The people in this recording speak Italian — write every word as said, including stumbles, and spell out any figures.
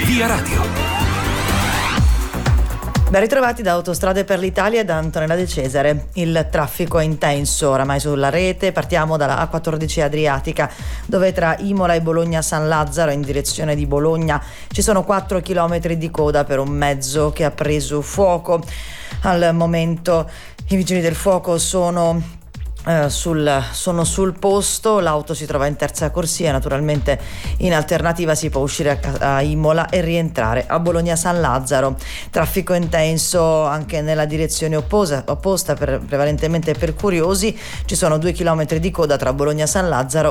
Via Radio. Ben ritrovati da Autostrade per l'Italia e da Antonella De Cesare. Il traffico è intenso oramai sulla rete. Partiamo dalla A quattordici Adriatica, dove tra Imola e Bologna San Lazzaro in direzione di Bologna ci sono quattro chilometri di coda per un mezzo che ha preso fuoco. Al momento i vigili del fuoco sono Uh, sul, sono sul posto, l'auto si trova in terza corsia, naturalmente in alternativa si può uscire a, a Imola e rientrare a Bologna San Lazzaro. Traffico intenso anche nella direzione opposa, opposta per, prevalentemente per curiosi. Ci sono due chilometri di coda tra Bologna San Lazzaro